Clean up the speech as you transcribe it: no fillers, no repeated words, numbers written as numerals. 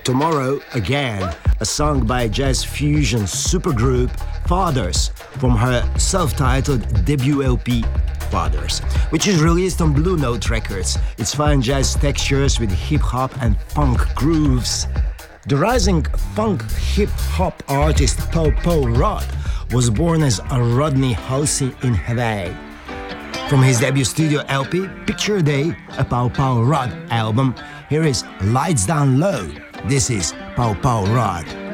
Tomorrow Again, a song by jazz fusion supergroup Fathers from her self-titled debut LP Fathers, which is released on Blue Note Records. It's fine jazz textures with hip-hop and funk grooves. The rising funk hip-hop artist Pow Rod was born as Rodney Halsey in Hawaii. From his debut studio LP, Picture Day, a Pow Rod album, here is Lights Down Low. This is Pow Rod.